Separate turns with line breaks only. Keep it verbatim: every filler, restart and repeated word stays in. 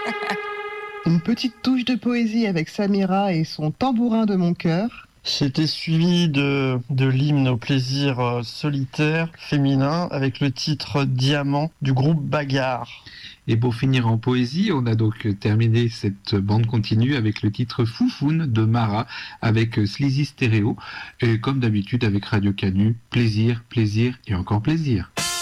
Une petite touche de poésie avec Samira et son tambourin de mon cœur.
C'était suivi de, de l'hymne au plaisir euh, solitaire féminin avec le titre Diamant du groupe Bagarre.
Et pour finir en poésie, on a donc terminé cette bande continue avec le titre Foufoune de Mara avec Sleazy Stereo. Et comme d'habitude avec Radio Canu, plaisir, plaisir et encore plaisir.